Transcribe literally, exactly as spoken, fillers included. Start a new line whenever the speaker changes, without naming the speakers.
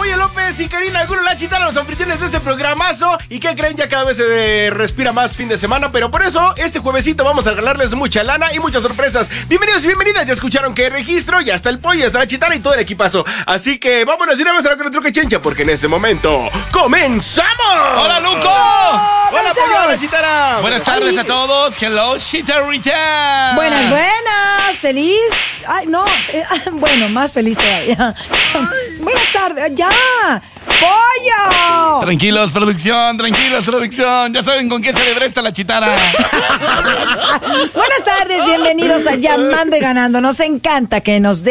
Pollo López y Karina Angulo, la Chitara, los anfitriones de este programazo. ¿Y qué creen? Ya cada vez se respira más fin de semana, pero por eso este juevesito vamos a regalarles mucha lana y muchas sorpresas. Bienvenidos y bienvenidas, ya escucharon que hay registro, ya está el Pollo, ya está la Chitara y todo el equipazo. Así que vámonos y una vez a la con el truque chencha, porque en este momento ¡comenzamos!
¡Hola, Luco!
¡Oh, ¡Hola, Pollo! ¡Hola, Chitara!
Buenas tardes a todos. Hello, Chitarita.
Buenas, buenas. Feliz. Ay, no. eh, bueno, más feliz todavía. Buenas tardes. ¡Ya! ¡Pollo!
Tranquilos, producción, tranquilos, producción. Ya saben con qué celebra esta la Chitara.
Buenas tardes, bienvenidos a Llamando y Ganando. Nos encanta que nos